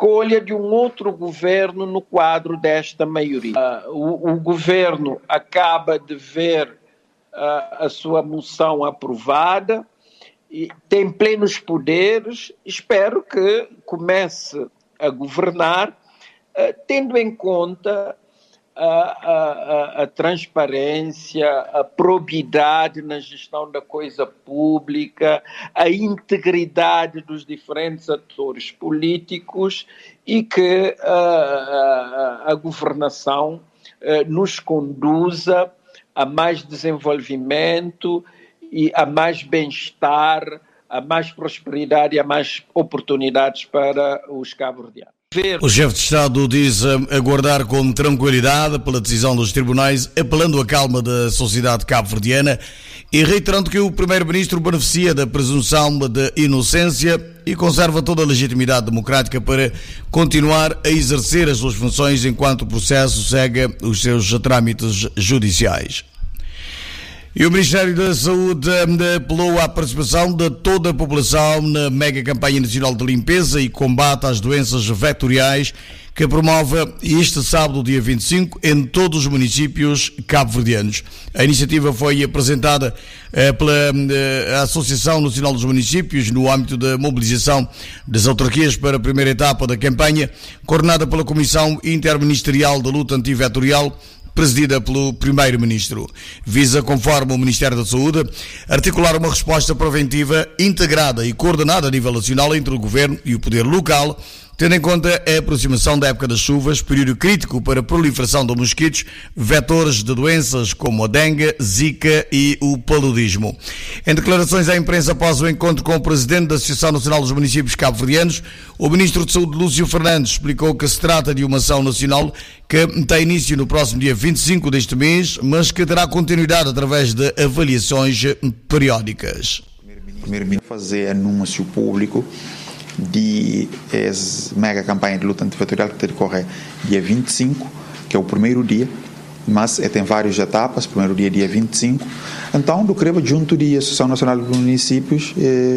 escolha de um outro governo no quadro desta maioria. O governo acaba de ver a sua moção aprovada e tem plenos poderes. Espero que comece a governar tendo em conta a transparência, a probidade na gestão da coisa pública, a integridade dos diferentes atores políticos e que a governação nos conduza a mais desenvolvimento e a mais bem-estar, a mais prosperidade e a mais oportunidades para os cabo-verdianos. O chefe de Estado diz aguardar com tranquilidade pela decisão dos tribunais, apelando à calma da sociedade cabo-verdiana e reiterando que o primeiro-ministro beneficia da presunção de inocência e conserva toda a legitimidade democrática para continuar a exercer as suas funções enquanto o processo segue os seus trâmites judiciais. E o Ministério da Saúde apelou à participação de toda a população na mega campanha nacional de limpeza e combate às doenças vetoriais que promove este sábado, dia 25, em todos os municípios cabo-verdianos. A iniciativa foi apresentada pela Associação Nacional dos Municípios no âmbito da mobilização das autarquias para a primeira etapa da campanha, coordenada pela Comissão Interministerial da Luta Antivetorial, presidida pelo Primeiro-Ministro. Visa, conforme o Ministério da Saúde, articular uma resposta preventiva integrada e coordenada a nível nacional entre o Governo e o poder local, tendo em conta a aproximação da época das chuvas, período crítico para a proliferação de mosquitos, vetores de doenças como a dengue, zika e o paludismo. Em declarações à imprensa após o encontro com o presidente da Associação Nacional dos Municípios Cabo-Verdianos, o Ministro de Saúde, Lúcio Fernandes, explicou que se trata de uma ação nacional que tem início no próximo dia 25 deste mês, mas que terá continuidade através de avaliações periódicas. Primeiro, fazer anúncio público de mega campanha de luta antivetorial que decorre dia 25, que é o primeiro dia, mas tem várias etapas. Primeiro dia 25. Então, do CREBA, junto da Associação Nacional dos Municípios,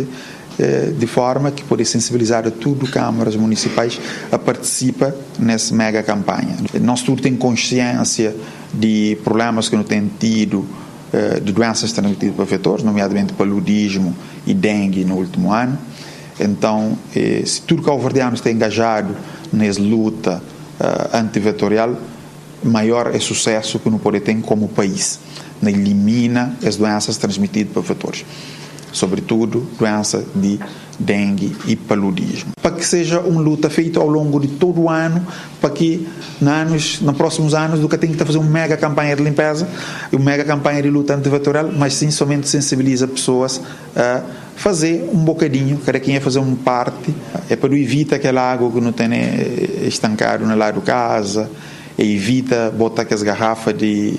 de forma que poder sensibilizar a tudo câmaras municipais a participar nessa mega campanha. Nós tudo tem consciência de problemas que não tem tido, de doenças transmitidas por vetores, nomeadamente paludismo e dengue no último ano. Então, se tudo cabo-verdiano está engajado nessa luta antivetorial, maior é o sucesso que não pode ter como país. Elimina as doenças transmitidas por vetores, sobretudo doença de dengue e paludismo. Para que seja uma luta feita ao longo de todo o ano, para que nos próximos anos nunca tenha que fazer uma mega campanha de limpeza, uma mega campanha de luta antivetorial, mas sim somente sensibiliza pessoas a fazer um bocadinho, cada quem é fazer uma parte, é para evitar aquela água que não tem estancado na lado da casa, evita botar aquelas garrafas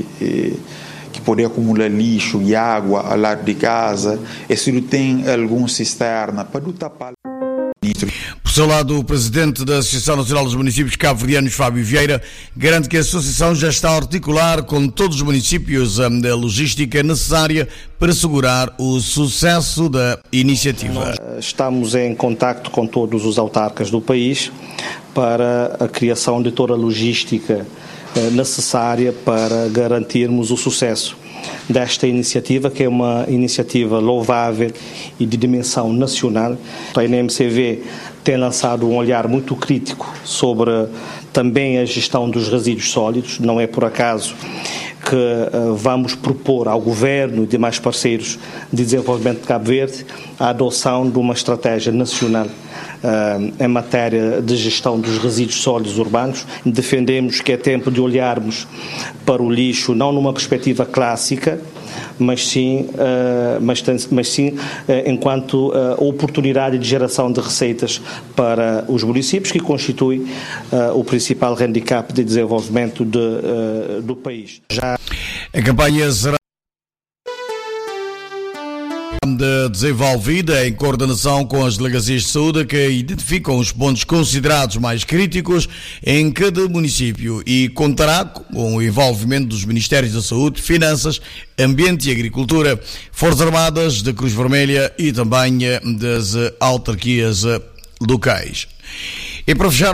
que poder acumular lixo e água ao lado de casa, e se não tem alguma cisterna para não tapar. Por seu lado, o presidente da Associação Nacional dos Municípios Cabo-Verdianos, Fábio Vieira, garante que a associação já está a articular com todos os municípios a logística necessária para assegurar o sucesso da iniciativa. Estamos em contacto com todos os autarcas do país para a criação de toda a logística necessária para garantirmos o sucesso desta iniciativa, que é uma iniciativa louvável e de dimensão nacional. A NMCV tem lançado um olhar muito crítico sobre também a gestão dos resíduos sólidos. Não é por acaso que vamos propor ao Governo e demais parceiros de desenvolvimento de Cabo Verde a adoção de uma estratégia nacional em matéria de gestão dos resíduos sólidos urbanos. Defendemos que é tempo de olharmos para o lixo não numa perspectiva clássica, mas sim enquanto oportunidade de geração de receitas para os municípios, que constitui o principal handicap de desenvolvimento do país. A campanha será desenvolvida em coordenação com as delegacias de saúde que identificam os pontos considerados mais críticos em cada município e contará com o envolvimento dos Ministérios da Saúde, Finanças, Ambiente e Agricultura, Forças Armadas, da Cruz Vermelha e também das autarquias locais. E para fechar